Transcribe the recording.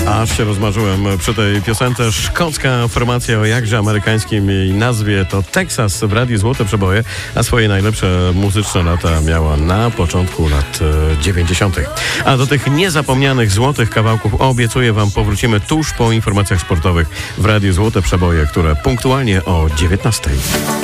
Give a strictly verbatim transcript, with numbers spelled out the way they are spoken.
Aż się rozmarzyłem przy tej piosence. Szkocka formacja o jakże amerykańskim jej nazwie to Texas w Radiu Złote Przeboje, a swoje najlepsze muzyczne lata miała na początku lat dziewięćdziesiątych. A do tych niezapomnianych złotych kawałków obiecuję wam powrócimy tuż po informacjach sportowych w Radiu Złote Przeboje, które punktualnie o dziewiętnastej.